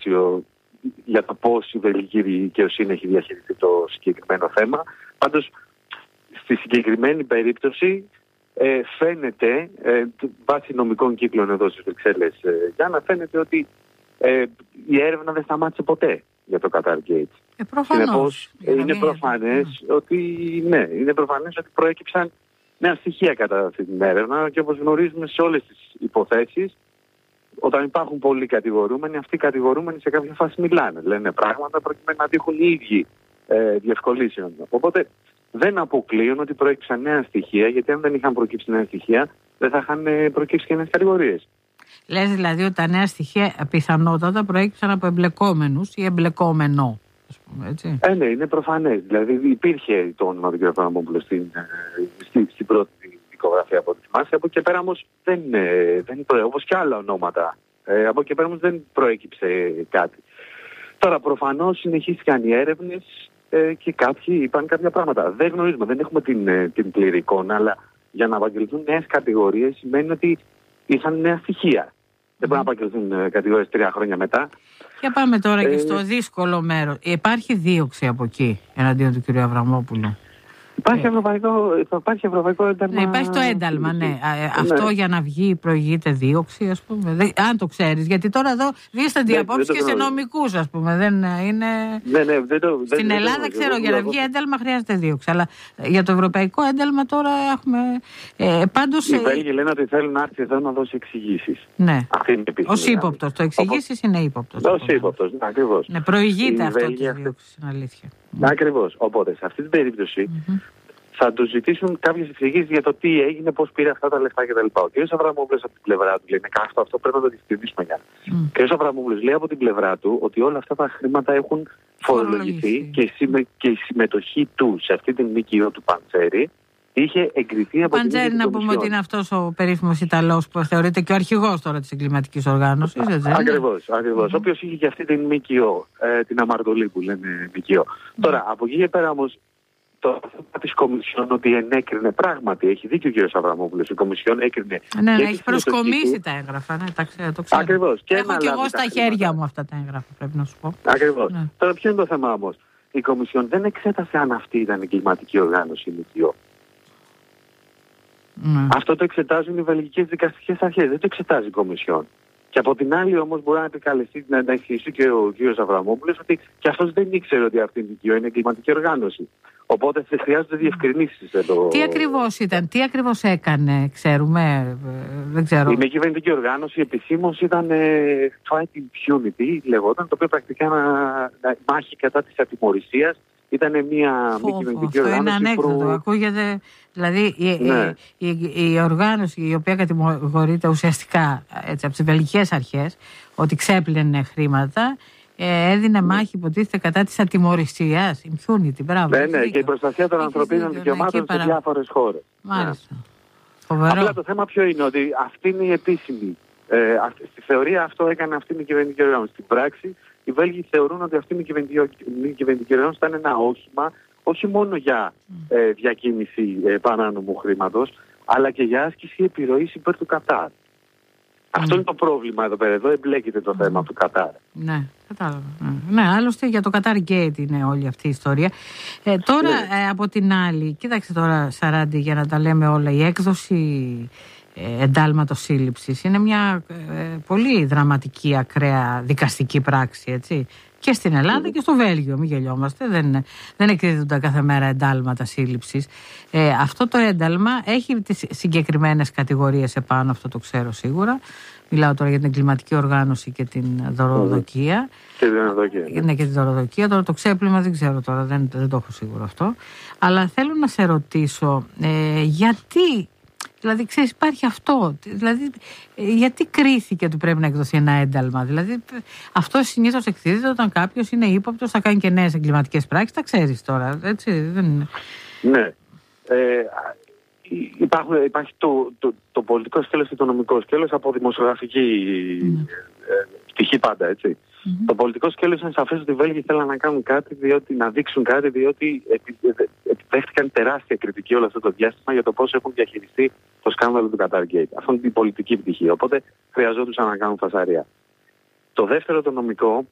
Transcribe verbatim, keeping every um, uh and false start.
πλαίσιο για το πώς η βελγική δικαιοσύνη έχει διαχειριστεί το συγκεκριμένο θέμα. Πάντως, στη συγκεκριμένη περίπτωση ε, φαίνεται, ε, βάσει νομικών κύκλων εδώ στις Βρυξέλλες, ε, Γιάννα, φαίνεται ότι ε, η έρευνα δεν σταμάτησε ποτέ για το Qatargate. Ε, προφανώς. Ε, είναι προφανές ότι, ναι, είναι προφανές ότι προέκυψαν νέα στοιχεία κατά αυτή την έρευνα και όπως γνωρίζουμε σε όλες τις υποθέσεις, όταν υπάρχουν πολλοί κατηγορούμενοι, αυτοί οι κατηγορούμενοι σε κάποια φάση μιλάνε. Λένε πράγματα προκειμένου να τύχουν οι ίδιοι ε, διευκολύσεων. Οπότε δεν αποκλείουν ότι προέκυψαν νέα στοιχεία, γιατί αν δεν είχαν προκύψει νέα στοιχεία, δεν θα είχαν προκύψει και νέες κατηγορίες. Λες δηλαδή ότι τα νέα στοιχεία πιθανότατα προέκυψαν από εμπλεκόμενους ή εμπλεκόμενο, ας πούμε, έτσι. Ε, ναι, είναι προφανές. Δηλαδή υπήρχε το όνομα του κ. Αβραμόπουλου στην, στην, στην πρώτη δικογραφία από ό,τι θυμάσαι. Από εκεί πέρα όμως δεν, δεν προέκυψε, όπως και άλλα ονόματα. Ε, από εκεί πέρα όμως δεν προέκυψε κάτι. Τώρα προφανώς συνεχίστηκαν οι έρευνες ε, και κάποιοι είπαν κάποια πράγματα. Δεν γνωρίζουμε, δεν έχουμε την, την πλήρη εικόνα, αλλά για να απαγγελθούν νέες κατηγορίες σημαίνει ότι είχαν νέα στοιχεία. Mm. Δεν μπορεί να απαγγελθούν κατηγορίες τρία χρόνια μετά. Και πάμε τώρα ε, και στο δύσκολο μέρο. Υπάρχει δίωξη από εκεί εναντίον του κ. Αβραμόπουλου? Υπάρχει, ε. ευρωπαϊκό, υπάρχει ευρωπαϊκό ένταλμα. Ναι, υπάρχει το ένταλμα, ναι. ναι. Αυτό για να βγει προηγείται δίωξη, ας πούμε. Δεν, αν το ξέρεις. Γιατί τώρα εδώ δίστανται οι απόψεις και σε νομικούς, ας πούμε. Δεν είναι... Ναι, ναι, δεν το, Στην δεν, Ελλάδα, δεν ξέρω, δεν για να βγει ένταλμα χρειάζεται δίωξη. Αλλά για το ευρωπαϊκό ένταλμα τώρα έχουμε... Ε, πάντως, οι Βέλγοι λένε ότι θέλουν να έρθει εδώ να δώσει εξηγήσεις. Ναι. Αυτή είναι η ως ύποπτος. Το εξηγήσεις είναι ύποπτος. Ως ύποπτος, ναι, ακριβώς. Ναι, προηγείται η αυτό τη δίωξη, είναι αλήθεια. Ακριβώς. Οπότε, σε αυτή την περίπτωση, mm-hmm. θα του ζητήσουν κάποιες εξηγήσεις για το τι έγινε, πώς πήρε αυτά τα λεφτά κτλ. Ο κ. Αβραμόπουλος από την πλευρά του λέει: είναι αυτό, αυτό πρέπει να το διευκρινίσουμε. Mm. Ο κ. Αβραμόπουλος λέει από την πλευρά του ότι όλα αυτά τα χρήματα έχουν φορολογηθεί και, συμμε... και η συμμετοχή του σε αυτή την ΜΚΟ του Παντζέρη είχε εγκριθεί από την Παντζέρη, να πούμε ότι είναι αυτός ο περίφημος Ιταλός που θεωρείται και ο αρχηγός τώρα της εγκληματικής οργάνωσης. Ακριβώς, ακριβώς. Mm-hmm. Ο οποίος είχε και αυτή την ΜΚΟ, ε, την αμαρτωλή που λένε ΜΚΟ. Mm-hmm. Τώρα, από εκεί και πέρα όμως, το θέμα της Κομισιόν ότι ενέκρινε πράγματι, έχει δίκιο ο κ. Αβραμόπουλος, η Κομισιόν έκρινε. Ναι, ναι, έχει προσκομίσει τα έγγραφα, ναι, τα ξέρω, το ξέρω. Ακριβώς. Και έχω και εγώ στα χέρια μου αυτά τα έγγραφα, πρέπει να σου πω. Ακριβώς. Ναι. Τώρα ποιο είναι το θέμα όμως? Η Κομισιόν δεν εξέτασε αν αυτή ήταν η εγκληματική οργάνωση ή ΜΚΟ. Ναι. Αυτό το εξετάζουν οι βελγικές δικαστικές αρχές, δεν το εξετάζει η Κομισιόν. Και από την άλλη όμως μπορεί να επικαλεστεί, να εξηγήσει και ο κ. Αβραμόπουλος ότι και αυτός δεν ήξερε ότι αυτή η ΜΚΟ είναι εγκληματική οργάνωση. Οπότε χρειάζονται διευκρινήσεις εδώ. Τι ακριβώς ήταν, τι ακριβώς έκανε, ξέρουμε, δεν ξέρω. Η μη κυβερνητική οργάνωση επισήμως ήταν ε, Fight Impunity, λεγόταν, το οποίο πρακτικά να, μάχη κατά της ατιμωρησίας. Ήταν μια μη κυβερνητική οργάνωση. Αυτό είναι ανέκδοτο. Προ... Ακούγεται, δηλαδή η, ναι. η, η, η οργάνωση η οποία κατηγορείται ουσιαστικά έτσι, από τις βελγικές αρχές ότι ξέπλαινε χρήματα, ε, έδινε μάχη υποτίθεται κατά της ατιμωρησίας. Impunity, μπράβο. Ναι, ναι, και η προστασία των ανθρωπίνων δικαιωμάτων σε διάφορες χώρες. Μάλιστα. Ναι. Απλά το θέμα ποιο είναι, ότι αυτή είναι η επίσημη. Ε, αυτή, στη θεωρία αυτό έκανε αυτή η κυβερνητική οργάνωση. Στην πράξη, οι Βέλγοι θεωρούν ότι αυτή η κυβερνητική οργάνωση ήταν ένα όχημα όχι μόνο για ε, διακίνηση ε, παράνομου χρήματος, αλλά και για άσκηση επιρροής υπέρ του Κατάρ. Mm. Αυτό είναι το πρόβλημα εδώ πέρα. Εδώ εμπλέκεται το mm. θέμα του Κατάρ. Ναι, κατάλαβα. Ναι, άλλωστε για το Qatargate είναι όλη αυτή η ιστορία. Ε, τώρα ναι. ε, από την άλλη, κοίταξε τώρα Σαράντη, για να τα λέμε όλα, η έκδοση εντάλματος σύλληψης είναι μια ε, πολύ δραματική, ακραία δικαστική πράξη, έτσι. Και στην Ελλάδα και στο Βέλγιο, μην γελιόμαστε, δεν, δεν εκδίδονται κάθε μέρα εντάλματα σύλληψης. Ε, αυτό το ένταλμα έχει τις συγκεκριμένες κατηγορίες επάνω, αυτό το ξέρω σίγουρα. Μιλάω τώρα για την εγκληματική οργάνωση και την δωροδοκία. Και την δωροδοκία. Ναι, ναι, και την δωροδοκία. Τώρα το ξέπλυμα δεν ξέρω τώρα, δεν, δεν το έχω σίγουρο αυτό. Αλλά θέλω να σε ρωτήσω, ε, γιατί... Δηλαδή, ξέρεις, υπάρχει αυτό. Δηλαδή, γιατί κρίθηκε ότι πρέπει να εκδοθεί ένα ένταλμα? Δηλαδή, αυτό συνήθως εκδίδεται όταν κάποιος είναι ύποπτος, θα κάνει και νέες εγκληματικές πράξεις. Τα ξέρεις τώρα, έτσι, δεν είναι? Ναι. Ε, υπάρχουν, υπάρχει το, το, το πολιτικό σκέλος και το νομικό σκέλος από δημοσιογραφική mm. ε, πτυχή πάντα, έτσι. Mm-hmm. Το πολιτικό σκέλος είναι σαφές ότι οι Βέλγοι θέλουν να κάνουν κάτι, διότι, να δείξουν κάτι, διότι επιδέχτηκαν τεράστια κριτική όλο αυτό το διάστημα για το πώς έχουν διαχειριστεί το σκάνδαλο του Qatargate. Αυτό είναι η πολιτική πτυχή. Οπότε χρειαζόντουσαν να κάνουν φασαρία. Το δεύτερο, το νομικό,